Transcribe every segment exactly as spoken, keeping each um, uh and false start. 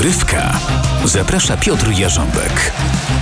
Dogrywka. Zaprasza Piotr Jarząbek.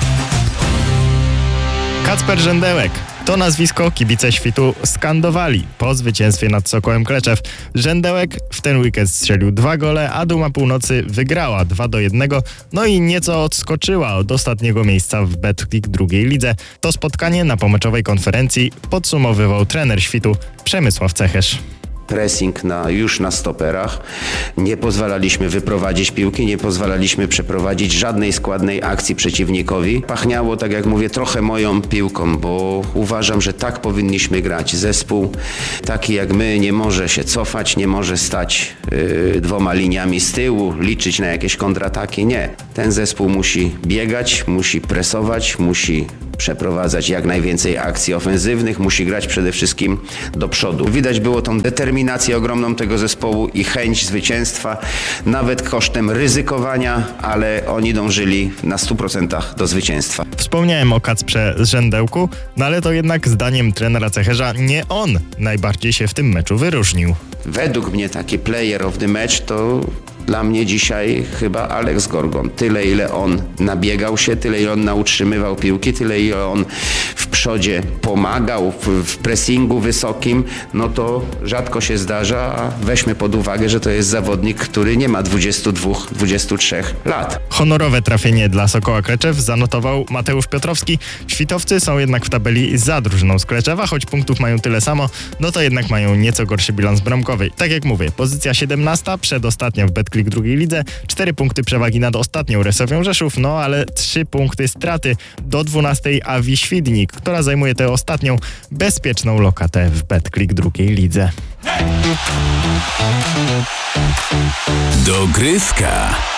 Kacper Żędełek. To nazwisko kibice Świtu skandowali po zwycięstwie nad Sokołem Kleczew. Żędełek w ten weekend strzelił dwa gole, a Duma Północy wygrała dwa do jednego, no i nieco odskoczyła od ostatniego miejsca w Betclic drugiej lidze. To spotkanie na pomeczowej konferencji podsumowywał trener Świtu Przemysław Cechesz. Pressing na, już na stoperach. Nie pozwalaliśmy wyprowadzić piłki, nie pozwalaliśmy przeprowadzić żadnej składnej akcji przeciwnikowi. Pachniało, tak jak mówię, trochę moją piłką, bo uważam, że tak powinniśmy grać. Zespół taki jak my nie może się cofać, nie może stać yy, dwoma liniami z tyłu, liczyć na jakieś kontrataki. Nie. Ten zespół musi biegać, musi presować, musi przeprowadzać jak najwięcej akcji ofensywnych, musi grać przede wszystkim do przodu. Widać było tą determinację ogromną tego zespołu i chęć zwycięstwa, nawet kosztem ryzykowania, ale oni dążyli na stu procentach do zwycięstwa. Wspomniałem o Kacprze Żędełku, no ale to jednak zdaniem trenera Cecherza nie on najbardziej się w tym meczu wyróżnił. Według mnie taki player of the match to dla mnie dzisiaj chyba Alex Gorgon. Tyle, ile on nabiegał się, tyle, ile on nautrzymywał piłki, tyle, ile on w przodzie pomagał w, w pressingu wysokim, no to rzadko się zdarza, a weźmy pod uwagę, że to jest zawodnik, który nie ma dwudziestu dwóch dwudziestu trzech lat. Honorowe trafienie dla Sokoła Kleczew zanotował Mateusz Piotrowski. Świtowcy są jednak w tabeli za drużyną z Kleczewa, choć punktów mają tyle samo, no to jednak mają nieco gorszy bilans bramkowy. Tak jak mówię, pozycja siedemnasta, przedostatnia w Betclic drugiej lidze, cztery punkty przewagi nad ostatnią Resowią Rzeszów, no ale trzy punkty straty do dwunastej Awi Świdnik, która zajmuje tę ostatnią bezpieczną lokatę w Betclic drugiej lidze. Dogrywka.